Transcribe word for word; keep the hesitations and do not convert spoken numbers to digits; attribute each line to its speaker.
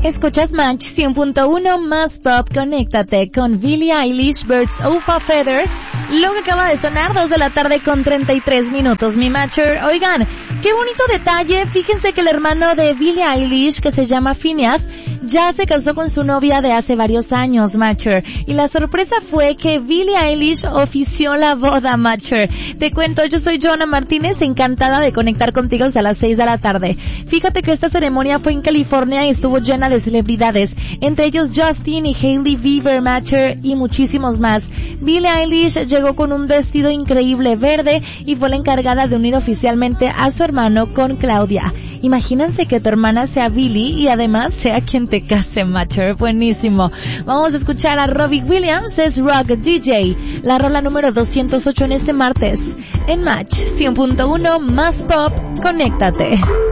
Speaker 1: Escuchas Match cien punto uno más Pop. Conéctate con Billie Eilish, Birds of a Feather. Lo que acaba de sonar, dos de la tarde con treinta y tres minutos, mi Matcher. Oigan, qué bonito detalle. Fíjense que el hermano de Billie Eilish, que se llama Phineas, ya se casó con su novia de hace varios años, Matcher. Y la sorpresa fue que Billie Eilish ofició la boda, Matcher. Te cuento, yo soy Joana Martínez, encantada de conectar contigo hasta las seis de la tarde. Fíjate que esta ceremonia fue en California y estuvo llena de celebridades, entre ellos Justin y Hailey Bieber, Matcher, y muchísimos más. Billie Eilish llegó con un vestido increíble verde y fue la encargada de unir oficialmente a su hermano con Claudia. Imagínense que tu hermana sea Billie y además sea quien te case, Matcher. Buenísimo. Vamos a escuchar a Robbie Williams, es Rock D J, la rola número doscientos ocho en este martes. En Match cien punto uno más Pop, conéctate.